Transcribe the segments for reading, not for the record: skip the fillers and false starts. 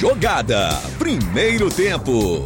Jogada. Primeiro tempo.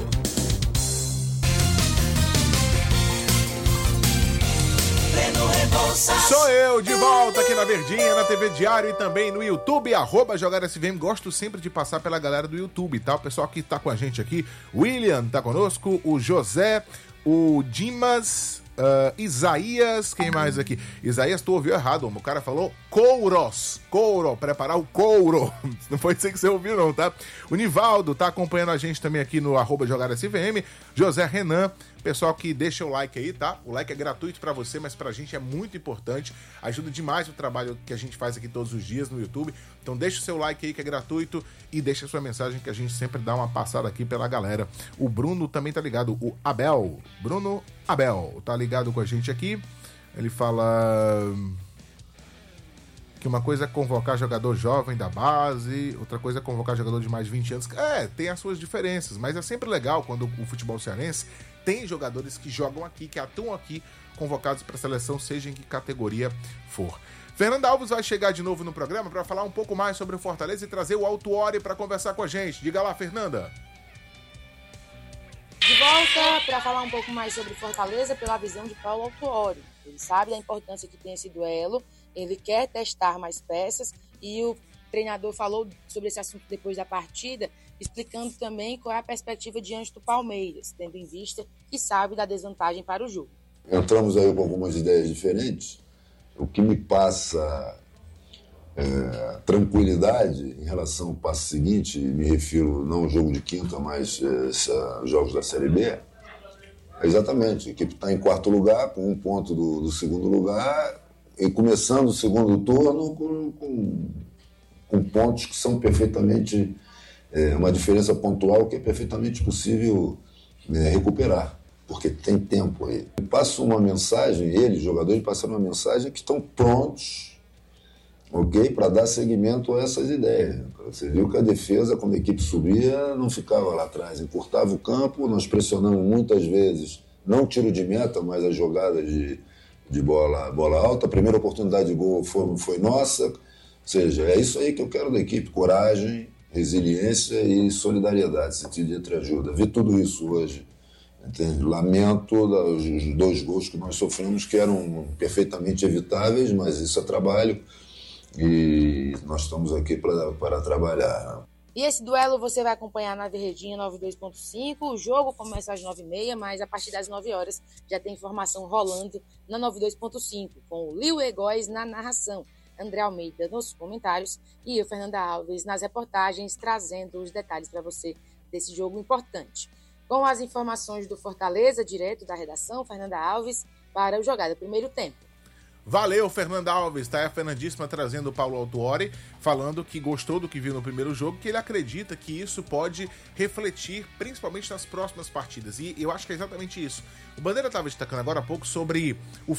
Sou eu, de volta aqui na Verdinha, na TV Diário e também no YouTube, @JogaSVM. Gosto sempre de passar pela galera do YouTube, tá? O pessoal que tá com a gente aqui, William tá conosco, o José, o Dimas, Isaías, quem mais aqui? Isaías, tu ouviu errado, o cara falou couro, preparar o couro. Não foi isso que você ouviu não, tá? O Nivaldo tá acompanhando a gente também aqui no @JogaSVM, José Renan, pessoal que deixa o like aí, tá? O like é gratuito pra você, mas pra gente é muito importante, ajuda demais o trabalho que a gente faz aqui todos os dias no YouTube, então deixa o seu like aí que é gratuito e deixa a sua mensagem que a gente sempre dá uma passada aqui pela galera. O Bruno também tá ligado, o Abel, Bruno Abel, tá ligado com a gente aqui, ele fala que uma coisa é convocar jogador jovem da base, outra coisa é convocar jogador de mais de 20 anos. Tem as suas diferenças, mas é sempre legal quando o futebol cearense tem jogadores que jogam aqui, que atuam aqui, convocados para a seleção, seja em que categoria for. Fernanda Alves vai chegar de novo no programa para falar um pouco mais sobre o Fortaleza e trazer o Autuori para conversar com a gente. Diga lá, Fernanda. De volta para falar um pouco mais sobre Fortaleza pela visão de Paulo Autuori. Ele sabe da importância que tem esse duelo, ele quer testar mais peças e o treinador falou sobre esse assunto depois da partida, explicando também qual é a perspectiva diante do Palmeiras, tendo em vista que sabe da desvantagem para o jogo. Entramos aí com algumas ideias diferentes, o que me passa tranquilidade em relação ao passo seguinte, me refiro não ao jogo de quinta, mas jogos da Série B, é exatamente, a equipe está em quarto lugar, com 1 ponto do segundo lugar, e começando o segundo turno com pontos que são perfeitamente, uma diferença pontual que é perfeitamente possível recuperar, porque tem tempo aí. Passo uma mensagem, eles, jogadores, passaram uma mensagem que estão prontos, ok, para dar seguimento a essas ideias. Você viu que a defesa, quando a equipe subia, não ficava lá atrás, encurtava o campo, nós pressionamos muitas vezes, não tiro de meta, mas as jogadas de bola alta, a primeira oportunidade de gol foi nossa, ou seja, é isso aí que eu quero da equipe, coragem, resiliência e solidariedade, sentido de entreajuda. Vi tudo isso hoje, entende? Lamento os 2 gols que nós sofremos, que eram perfeitamente evitáveis, mas isso é trabalho e nós estamos aqui para trabalhar. E esse duelo você vai acompanhar na Verdinha 92.5, o jogo começa às 9h30, mas a partir das 9 horas já tem informação rolando na 92.5, com o Lio Egóis na narração, André Almeida nos comentários e eu, Fernanda Alves, nas reportagens, trazendo os detalhes para você desse jogo importante. Com as informações do Fortaleza, direto da redação, Fernanda Alves, para o Jogada Primeiro Tempo. Valeu, Fernanda Alves, tá? A Fernandíssima trazendo o Paulo Autuori, falando que gostou do que viu no primeiro jogo, que ele acredita que isso pode refletir principalmente nas próximas partidas. E eu acho que é exatamente isso. O Bandeira estava destacando agora há pouco sobre o